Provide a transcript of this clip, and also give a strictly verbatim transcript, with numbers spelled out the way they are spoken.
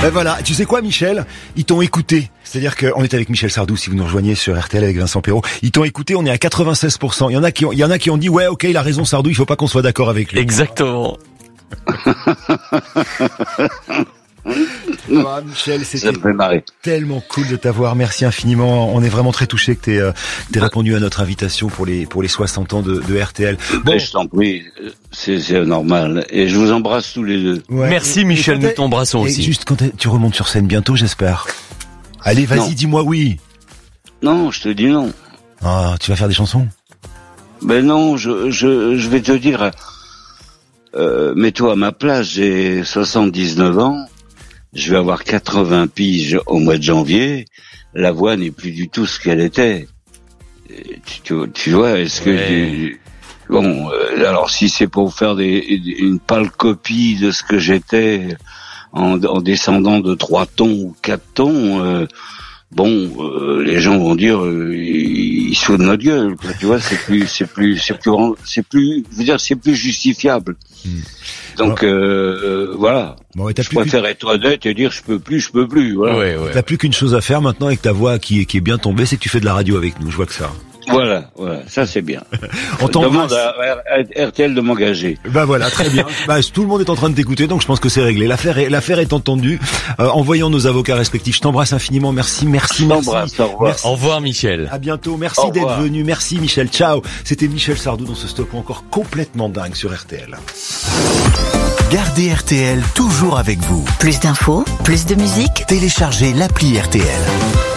Ben voilà, tu sais quoi Michel? Ils t'ont écouté. C'est-à-dire qu'on est avec Michel Sardou, si vous nous rejoignez sur R T L avec Vincent Perrault. Ils t'ont écouté, on est à quatre-vingt-seize pour cent. Il y en a qui ont, il y en a qui ont dit, ouais, ok, il a raison Sardou, il faut pas qu'on soit d'accord avec lui. Exactement. Ah, Michel, c'était tellement cool de t'avoir. Merci infiniment. On est vraiment très touchés que t'aies, euh, t'aies répondu à notre invitation pour les pour les soixante ans de, de R T L. Bon. Je t'en prie, c'est, c'est normal. Et je vous embrasse tous les deux. Ouais. Merci Michel, nous t'embrassons aussi. Juste quand tu remontes sur scène bientôt, j'espère. Allez, vas-y, non. Dis-moi oui. Non, je te dis non. Ah, tu vas faire des chansons? Ben non, je je je vais te dire. Euh, mets-toi à ma place. J'ai soixante-dix-neuf ans. Je vais avoir quatre-vingts piges au mois de janvier. La voix n'est plus du tout ce qu'elle était. Tu, tu, tu vois, est-ce que ouais. tu, bon, euh, alors si c'est pour faire des, une pâle copie de ce que j'étais en, en descendant de trois tons ou quatre tons, euh, bon, euh, les gens vont dire euh, ils se foutent de notre gueule. Tu vois, c'est plus, c'est plus, c'est plus, c'est plus, je veux dire, c'est plus justifiable. Hmm. Donc bon. euh, voilà. Bon, je préfère être honnête et dire je peux plus, je peux plus. Voilà. Ouais, ouais. T'as plus qu'une chose à faire maintenant avec ta voix qui est qui est bien tombée, c'est que tu fais de la radio avec nous. Je vois que ça. Voilà, voilà, ça c'est bien. On demande à R T L de m'engager. Bah voilà, très bien. Bah, tout le monde est en train de t'écouter, donc je pense que c'est réglé. L'affaire est, l'affaire est entendue. Euh, en voyant nos avocats respectifs, je t'embrasse infiniment. Merci, merci, merci. Au revoir. Merci. Au revoir, Michel. À bientôt. Merci d'être venu. Merci, Michel. Ciao. C'était Michel Sardou dans ce stop encore complètement dingue sur R T L. Gardez R T L toujours avec vous. Plus d'infos, plus de musique. Téléchargez l'appli R T L.